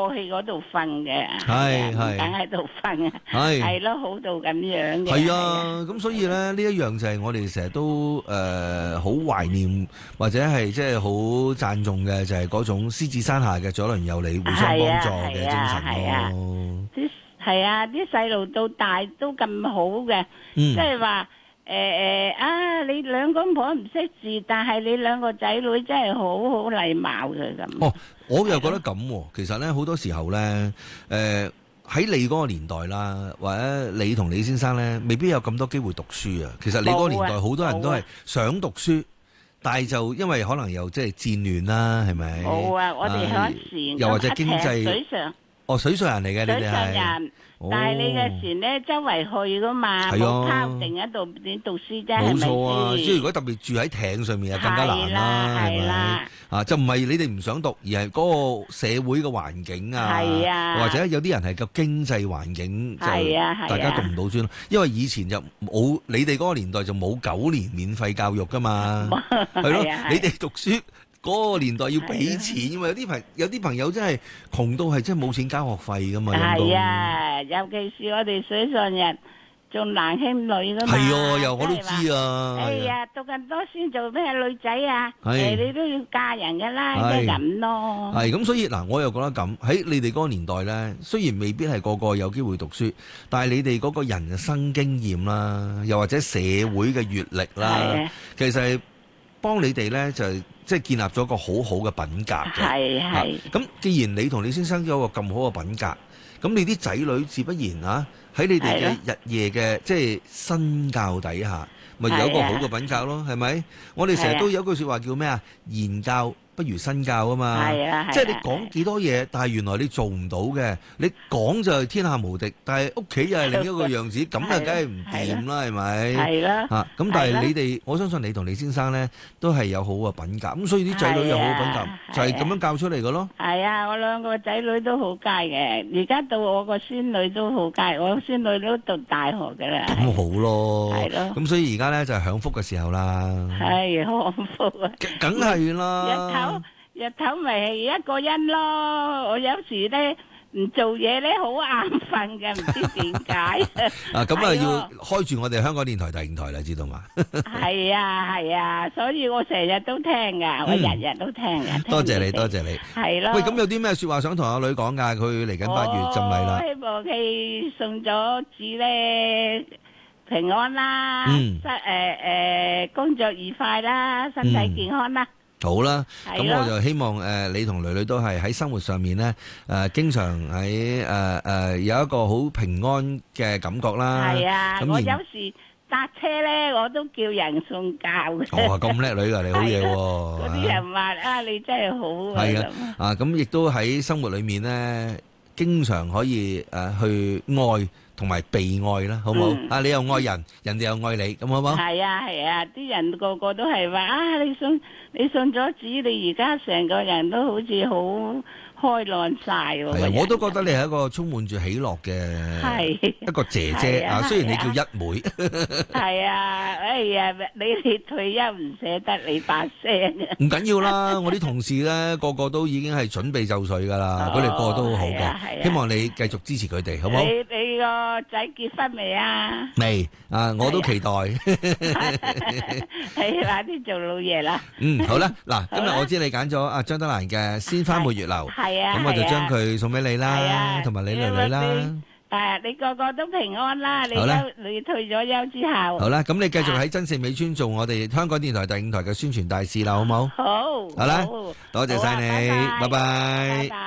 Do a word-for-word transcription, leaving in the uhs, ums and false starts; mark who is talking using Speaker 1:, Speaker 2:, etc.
Speaker 1: 過去嗰度瞓嘅，
Speaker 2: 係係
Speaker 1: 梗喺度瞓啊，
Speaker 2: 係
Speaker 1: 係咯，好到咁樣嘅。
Speaker 2: 係啊，咁所以咧呢一樣就係我哋成日都誒好懷念或者係即係好讚頌嘅，就係嗰種獅子山下嘅左鄰右里互相幫助嘅精神咯。
Speaker 1: 啲係啊，啲細路到大都咁好嘅，即係話。誒誒啊！你兩公婆唔識字，但係你兩個仔女真係好好禮貌嘅咁。
Speaker 2: 哦，我又覺得咁喎。其實咧好多時候咧，誒喺你嗰個年代啦，或者你同李先生咧，未必有咁多機會讀書啊。其實你嗰個年代好多人都係想讀書，但係就因為可能又即係戰亂啦，係咪？
Speaker 1: 冇啊！我哋嗰時
Speaker 2: 又或者經濟
Speaker 1: 水上
Speaker 2: 哦，水上人嚟嘅你哋係。
Speaker 1: 但係你嘅船咧，周圍去噶嘛，冇靠定喺度點讀書啫，係咪先？冇錯啊！
Speaker 2: 即係如果特別住喺艇上面，就更加難啦，係咪？啊，就唔係你哋唔想讀，而係嗰個社會嘅環境啊，或者有啲人係個經濟環境就大家讀唔到書咯。因為以前就冇你哋嗰個年代就冇九年免費教育噶嘛，係咯？你哋讀書。嗰個年代要俾錢，因為有啲朋有啲朋友真係窮到係真係冇錢交學費噶嘛。
Speaker 1: 係啊，尤其是我哋水上人重男輕女噶嘛。
Speaker 2: 係啊，又我都知啊。
Speaker 1: 哎呀，讀咁多先做咩女仔啊？誒，你都要嫁人噶啦，即係咁咯。係
Speaker 2: 咁，所以嗱，我又覺得咁喺你哋嗰個年代咧，雖然未必係個個有機會讀書，但係你哋嗰個人生經驗啦，又或者社會嘅閲歷啦，其實係幫你哋咧就係。即係建立咗一個好好嘅品格嘅，
Speaker 1: 係係。
Speaker 2: 咁、啊、既然你同李先生有一個咁好嘅品格，咁你啲仔女自不然啊喺你哋嘅日夜嘅即係身教底下，咪有一個好嘅品格咯，係咪？我哋成日都有句説話叫咩啊？言教不如身教啊嘛，即係你講幾多嘢，但係原來你做唔到嘅，你講就係天下無敵，但係屋企又係另一個樣子，咁啊梗係唔掂啦，係咪？
Speaker 1: 係啦，
Speaker 2: 嚇咁但係你哋，我相信你同李先生咧都係有好嘅品格，咁所以啲仔女有好嘅品格，就係咁樣教出嚟嘅咯。
Speaker 1: 係啊，我兩個仔女都好佳嘅，而家到我個孫女都好佳，我孫女都讀大學嘅啦。
Speaker 2: 咁好咯，
Speaker 1: 係咯。
Speaker 2: 咁所以而家咧就係享福嘅時候啦。
Speaker 1: 係享福啊！
Speaker 2: 梗係啦。
Speaker 1: 日頭咪係一個人咯，我有時咧唔做嘢咧好眼瞓嘅，唔知點解。
Speaker 2: 啊，咁啊要開住我哋香港電台第五台啦，知道嘛？
Speaker 1: 係啊係啊，所以我成日都聽噶，我日日都聽嘅。
Speaker 2: 多謝你，多謝你。
Speaker 1: 係咯。
Speaker 2: 喂，咁有啲咩說話想同阿女講噶？佢嚟緊八月浸禮啦。
Speaker 1: 我希望佢送咗子咧平安啦，嗯，誒誒工作愉快啦，身體健康啦。
Speaker 2: 好啦，咁我就希望誒你同女女都係喺生活上面咧誒，經常喺誒誒有一個好平安嘅感覺啦。
Speaker 1: 係啊，我有時搭車咧，我都叫人送教嘅。
Speaker 2: 哦，咁叻女噶，你好嘢喎！
Speaker 1: 嗰啲人話啊，你真係好啊。
Speaker 2: 係啊，啊咁亦都喺生活裏面咧，經常可以誒去愛同埋被愛啦，好唔好？啊，你又愛人，人哋又愛你，咁好唔好？
Speaker 1: 係啊係啊，啲人個個都係話啊，你送你送咗子，你而家成個人都好似好開朗晒喎。
Speaker 2: 係啊，我都覺得你係一個充滿住喜樂嘅一個姐姐啊。雖然你叫一妹。
Speaker 1: 係啊，哎呀，你你退休唔捨得你把聲。
Speaker 2: 唔緊要啦，我啲同事咧個個都已經係準備就緒噶啦，佢哋個個都好好嘅。希望你繼續支持佢哋，好唔好？
Speaker 1: 你你個仔結婚未啊？
Speaker 2: 未啊，我都期待。
Speaker 1: 係啦，啲做老爺啦。
Speaker 2: 嗯，好啦，嗱，今日我知你揀咗阿張德蘭嘅《鮮花沒月樓》，
Speaker 1: 係啊，
Speaker 2: 咁我就將佢送俾你啦，同埋你女女啦。
Speaker 1: 誒，你個個都平安啦，你休你退咗休之後。
Speaker 2: 好啦，咁你繼續喺真善美村做我哋香港電台第五台嘅宣傳大使啦，好唔好？
Speaker 1: 好。
Speaker 2: 好啦，多謝晒你，拜拜。